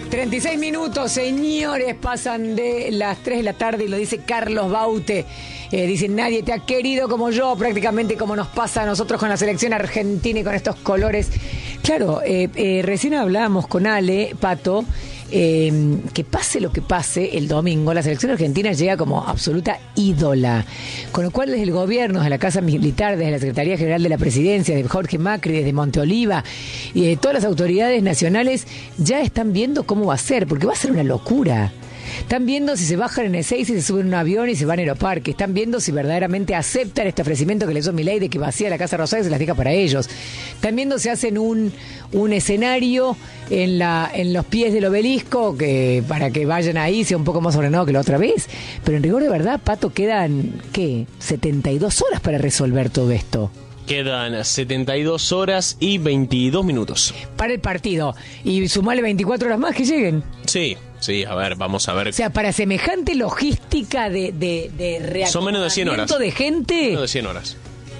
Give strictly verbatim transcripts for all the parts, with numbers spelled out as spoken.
treinta y seis minutos, señores, pasan de las tres de la tarde y lo dice Carlos Baute. Eh, dice, nadie te ha querido como yo, prácticamente como nos pasa a nosotros con la selección argentina y con estos colores. Claro, eh, eh, recién hablábamos con Ale, Pato, eh, que pase lo que pase el domingo, la selección argentina llega como absoluta ídola. Con lo cual, desde el gobierno, desde la Casa Militar, desde la Secretaría General de la Presidencia, de Jorge Macri, desde Monteoliva y de todas las autoridades nacionales, ya están viendo cómo va a ser, porque va a ser una locura. Están viendo si se bajan en el seis y se suben en un avión y se van a Aeroparque. Están viendo si verdaderamente aceptan este ofrecimiento que le hizo Milei de que vacía la Casa Rosada y se las deja para ellos. Están viendo si hacen un, un escenario en, la, en los pies del obelisco que para que vayan ahí, sea un poco más ordenado que la otra vez. Pero en rigor de verdad, Pato, quedan, ¿qué? setenta y dos horas para resolver todo esto. Quedan setenta y dos horas y veintidós minutos. Para el partido. Y sumarle veinticuatro horas más que lleguen. Sí, sí, a ver, vamos a ver. O sea, para semejante logística de, de, de reacomodamiento son menos de cien horas. de gente. Menos de cien horas.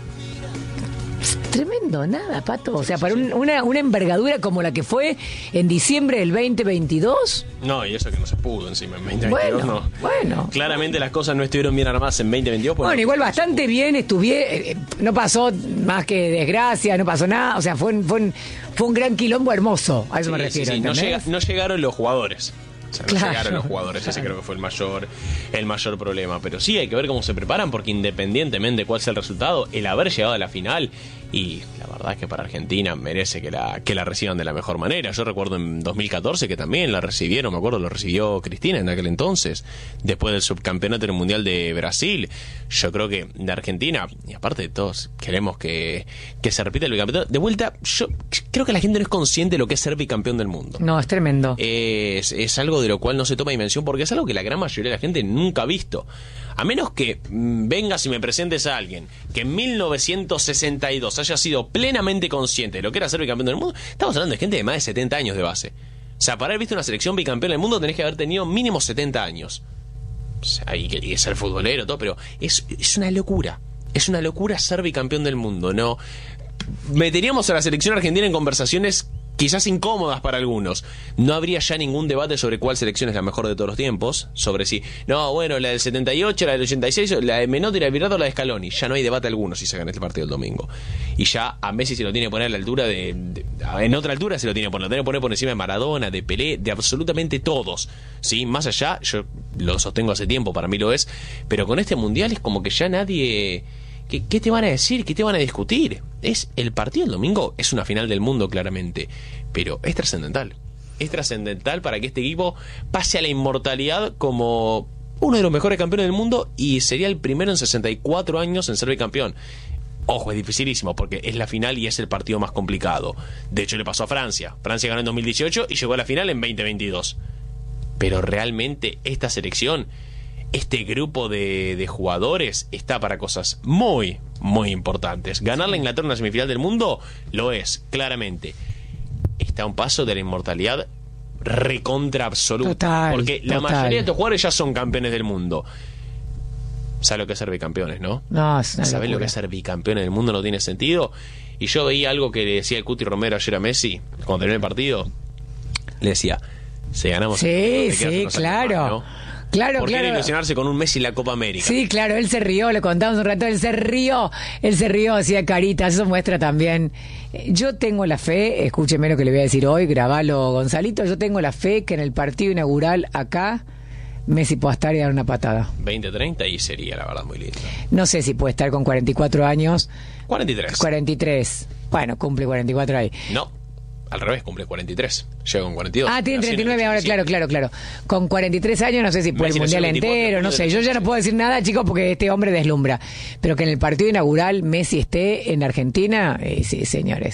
Es tremendo, nada, Pato. O sea, para un, una, una envergadura como la que fue en diciembre del veinte veintidós. No, y eso que no se pudo encima en veinte veintidós, bueno, no. Bueno. Claramente las cosas no estuvieron bien armadas en veinte veintidós. Bueno, no, igual bastante bien estuvieron. No pasó más que desgracia, no pasó nada. O sea, fue un, fue un, fue un gran quilombo hermoso. A eso sí, me refiero. Sí, sí. No, llega, no llegaron los jugadores. O sea, no claro, llegaron los jugadores, ese claro. creo que fue el mayor, el mayor problema. Pero sí hay que ver cómo se preparan, porque independientemente de cuál sea el resultado, el haber llegado a la final, y la verdad es que para Argentina merece que la, que la reciban de la mejor manera. Yo recuerdo en dos mil catorce que también la recibieron, me acuerdo, lo recibió Cristina en aquel entonces, después del subcampeonato en el Mundial de Brasil. Yo creo que de Argentina, y aparte de todos, queremos que, que se repita el bicampeonato. De vuelta, yo creo que la gente no es consciente de lo que es ser bicampeón del mundo. No, es tremendo. Es, es algo de lo cual no se toma dimensión, porque es algo que la gran mayoría de la gente nunca ha visto. A menos que mmm, vengas y me presentes a alguien que en mil novecientos sesenta y dos haya sido plenamente consciente de lo que era ser bicampeón del mundo. Estamos hablando de gente de más de setenta años de base. O sea, para haber visto una selección bicampeona del mundo tenés que haber tenido mínimo setenta años. O sea, y, y ser futbolero, todo, pero es, es una locura. Es una locura ser bicampeón del mundo, ¿no? Meteríamos a la selección argentina en conversaciones quizás incómodas para algunos. No habría ya ningún debate sobre cuál selección es la mejor de todos los tiempos, sobre si, no, bueno, la del setenta y ocho, la del ochenta y seis, la de Menotti, la de Virardo, la de Scaloni. Ya no hay debate alguno si se gana este partido el domingo. Y ya a Messi se lo tiene que poner a la altura de, de en otra altura se lo tiene que poner, lo tiene que poner por encima de Maradona, de Pelé, de absolutamente todos. ¿Sí? Más allá, yo lo sostengo hace tiempo, para mí lo es, pero con este mundial es como que ya nadie... ¿Qué, ¿Qué te van a decir? ¿Qué te van a discutir? Es el partido del domingo, es una final del mundo claramente, pero es trascendental. Es trascendental para que este equipo pase a la inmortalidad como uno de los mejores campeones del mundo, y sería el primero en sesenta y cuatro años en ser bicampeón. Ojo, es dificilísimo porque es la final y es el partido más complicado. De hecho, le pasó a Francia. Francia ganó en dos mil dieciocho y llegó a la final en veinte veintidós. Pero realmente esta selección, este grupo de, de jugadores está para cosas muy, muy importantes. Ganarle a Inglaterra en la semifinal del mundo lo es, claramente. Está a un paso de la inmortalidad recontra absoluta. Total, porque la total. mayoría de estos jugadores ya son campeones del mundo. ¿Sabes lo que es ser bicampeones, no? No, es una ¿Sabes locura. lo que es ser bicampeones del mundo? No tiene sentido. Y yo veía algo que le decía el Cuti Romero ayer a Messi, cuando terminó el partido. Le decía, si ganamos... Sí, sí, claro. Más, ¿no? Claro, ¿Por qué claro. no ilusionarse con un Messi en la Copa América? Sí, claro, él se rió, le contamos un rato, él se rió, él se rió, hacía caritas, eso muestra también. Yo tengo la fe, escúcheme lo que le voy a decir hoy, grabalo, Gonzalito, yo tengo la fe que en el partido inaugural acá, Messi pueda estar y dar una patada. veinte treinta y sería, la verdad, muy lindo. No sé si puede estar con cuarenta y cuatro años. cuarenta y tres. cuarenta y tres. Bueno, cumple cuarenta y cuatro ahí. No. Al revés, cumple cuarenta y tres. Llega con cuarenta y dos. Ah, tiene treinta y nueve ahora, claro, claro, claro. Con cuarenta y tres años, no sé si puede el mundial entero, no sé. Yo ya no puedo decir nada, chicos, porque este hombre deslumbra. Pero que en el partido inaugural Messi esté en Argentina, eh, sí, señores.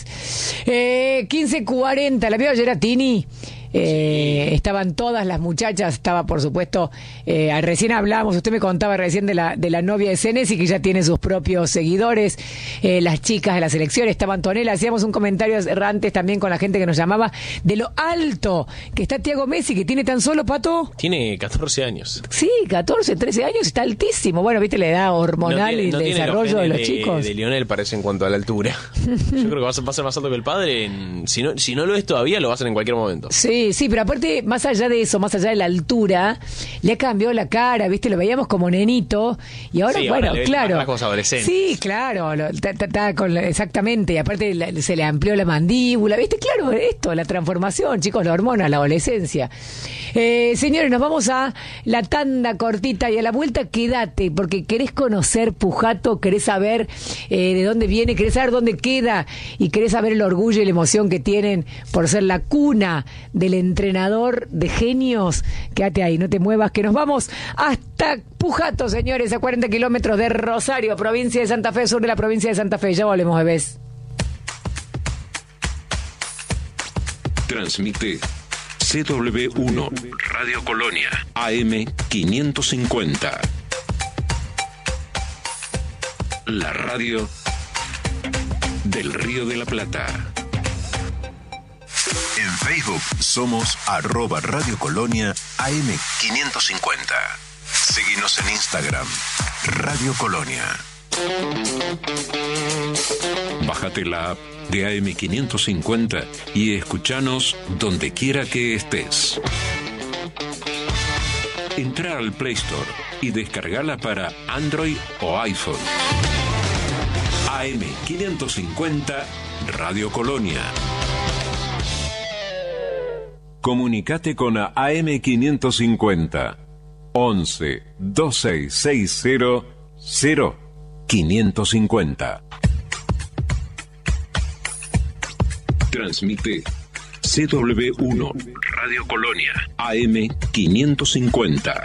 Eh, quince cuarenta, la vio ayer a Tini. Eh, sí. Estaban todas las muchachas, estaba por supuesto, eh, recién hablábamos, usted me contaba recién de la, de la novia de Senesi, que ya tiene sus propios seguidores, eh, las chicas de la selección, estaban Antonella, hacíamos un comentario antes también con la gente que nos llamaba, de lo alto que está Thiago Messi, que tiene tan solo, Pato. Tiene catorce años. Sí, catorce, trece años, está altísimo. Bueno, viste la edad hormonal no tiene, no y el desarrollo los de los de, chicos. De Lionel parece en cuanto a la altura. Yo creo que va a ser, va a ser más alto que el padre. En, si, no, si no lo es todavía, lo va a hacer en cualquier momento. Sí. Sí, sí, pero aparte, más allá de eso, más allá de la altura, le ha cambiado la cara, ¿viste? Lo veíamos como nenito y ahora, Sí, bueno, ahora le ven claro. rasgos adolescentes. Sí, claro, lo- ta- ta- ta- con la- exactamente, y aparte la- se le amplió la mandíbula, ¿viste? Claro, esto, la transformación, chicos, la hormona, la adolescencia. Eh, señores, nos vamos a la tanda cortita y a la vuelta quédate, porque querés conocer Pujato, querés saber eh, de dónde viene, querés saber dónde queda y querés saber el orgullo y la emoción que tienen por ser la cuna del entrenador de genios. Quédate ahí, no te muevas, que nos vamos hasta Pujato, señores, a cuarenta kilómetros de Rosario, provincia de Santa Fe, sur de la provincia de Santa Fe. Ya volvemos, bebés. Transmite C W uno Radio Colonia A M quinientos cincuenta. La radio del Río de la Plata. En Facebook somos arroba Radio Colonia A M quinientos cincuenta. Seguinos en Instagram, Radio Colonia. Bájate la app de A M quinientos cincuenta y escuchanos donde quiera que estés. Entra al Play Store y descargala para Android o iPhone. A M quinientos cincuenta Radio Colonia. Comunicate con A M quinientos cincuenta once veintiséis sesenta cero quinientos cincuenta. Transmite C W uno Radio Colonia A M quinientos cincuenta.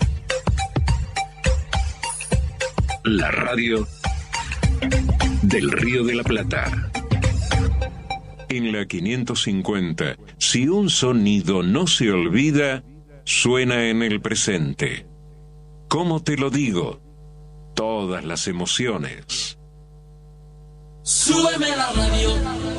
La radio del Río de la Plata. En la quinientos cincuenta, si un sonido no se olvida, suena en el presente. ¿Cómo te lo digo? Todas las emociones. Súbeme la radio.